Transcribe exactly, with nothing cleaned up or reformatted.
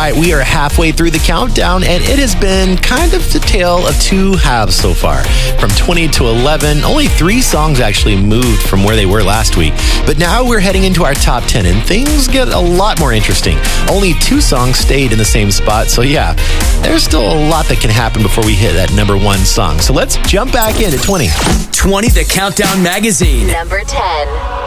right, we are halfway through the countdown, and it has been kind of the tale of two halves so far. From twenty to eleven, only three songs actually moved from where they were last week. But now we're heading into our top ten, and things get a lot more interesting. Only two songs stayed in the same spot, so yeah, there's still a lot that can happen before we hit that number one song. So let's jump back into twenty. twenty The Countdown Magazine. Number ten.